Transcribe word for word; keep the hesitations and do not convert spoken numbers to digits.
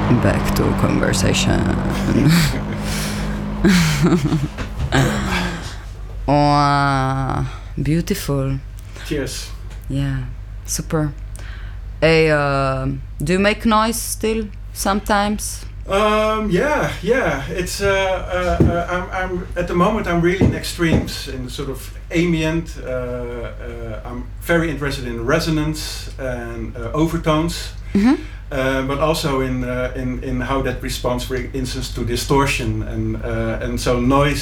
back to conversation. Oh, beautiful. Cheers. Yeah, super. Hey, uh, do you make noise still sometimes? Um, yeah, yeah. It's uh, uh, uh, I'm, I'm at the moment I'm really in extremes in sort of ambient. Uh, uh, I'm very interested in resonance and uh, overtones, Mm-hmm. uh, but also in uh, in in how that responds, for instance, to distortion and uh, and so noise.